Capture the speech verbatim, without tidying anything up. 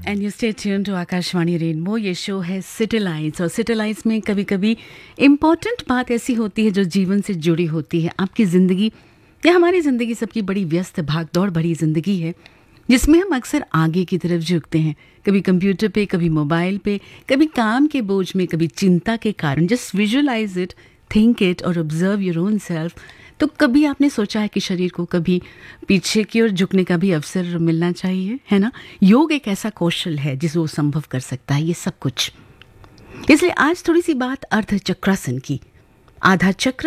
And you stay tune to Akashvani rainbow. ये show है city lights, और सिटी लाइट्स में कभी कभी इम्पोर्टेंट बात ऐसी होती है जो जीवन से जुड़ी होती है। आपकी ज़िंदगी या हमारी ज़िंदगी, सबकी बड़ी व्यस्त भागदौड़ भरी ज़िंदगी है जिसमें हम अक्सर आगे की तरफ झुकते हैं, कभी कंप्यूटर पे, कभी मोबाइल पे, कभी काम के बोझ में, कभी चिंता के कारण। Just visualise it, think it और ऑब्जर्व योर ओन सेल्फ। तो कभी आपने सोचा है कि शरीर को कभी पीछे की ओर झुकने का भी अवसर मिलना चाहिए, है ना? योग एक ऐसा कौशल है जिसे वो संभव कर सकता है ये सब कुछ। इसलिए आज थोड़ी सी बात अर्ध चक्रासन की। आधा चक्र